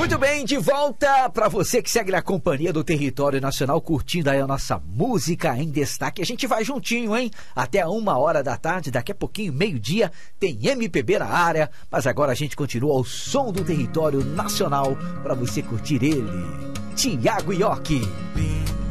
Muito bem, de volta para você que segue na companhia do Território Nacional, curtindo aí a nossa música em destaque. A gente vai juntinho, hein? Até 1h da tarde, daqui a pouquinho, meio-dia, tem MPB na área. Mas agora a gente continua ao som do Território Nacional para você curtir ele. Tiago York.